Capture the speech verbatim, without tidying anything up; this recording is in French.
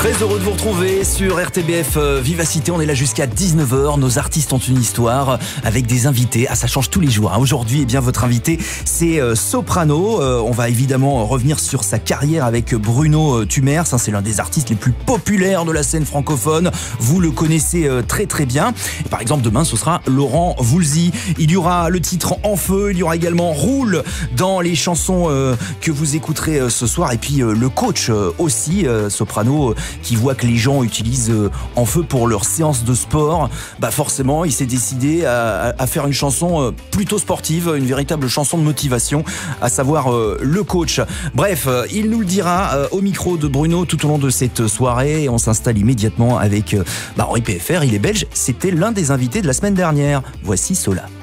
Très heureux de vous retrouver sur R T B F Vivacité. On est là jusqu'à dix-neuf heures. Nos artistes ont une histoire avec des invités. Ah, ça change tous les jours. Aujourd'hui, eh bien, votre invité, c'est Soprano. Euh, on va évidemment revenir sur sa carrière avec Bruno Tumers. C'est l'un des artistes les plus populaires de la scène francophone. Vous le connaissez très très bien. Et par exemple, demain, ce sera Laurent Voulzy. Il y aura le titre En Feu. Il y aura également Roule dans les chansons euh, que vous écouterez euh, ce soir. Et puis euh, le coach euh, aussi, euh, Soprano, euh, qui voit que les gens utilisent euh, En Feu pour leur séance de sport. Bah forcément, il s'est décidé à, à faire une chanson euh, plutôt sportive, une véritable chanson de motivation, à savoir euh, le coach. Bref, euh, il nous le dira euh, au micro de Bruno tout au long de cette soirée. Et on s'installe immédiatement avec euh, bah, Henri P F R. Il est belge. C'était l'un des invités de la semaine dernière. Voici Sola.